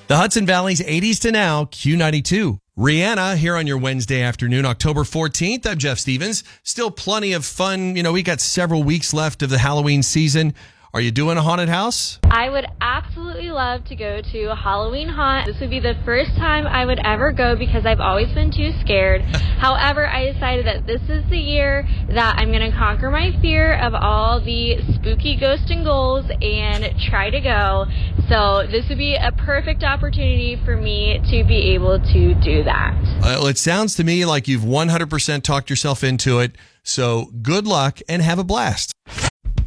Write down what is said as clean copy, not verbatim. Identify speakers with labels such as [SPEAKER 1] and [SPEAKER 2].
[SPEAKER 1] The Hudson Valley's 80s to now, Q92. Rihanna here on your Wednesday afternoon, October 14th. I'm Jeff Stevens. Still plenty of fun. We got several weeks left of the Halloween season. Are you doing a haunted house?
[SPEAKER 2] I would absolutely love to go to a Halloween haunt. This would be the first time I would ever go because I've always been too scared. However, I decided that this is the year that I'm going to conquer my fear of all the spooky ghosts and ghouls and try to go. So this would be a perfect opportunity for me to be able to do that.
[SPEAKER 1] Well, it sounds to me like you've 100% talked yourself into it. So good luck and have a blast.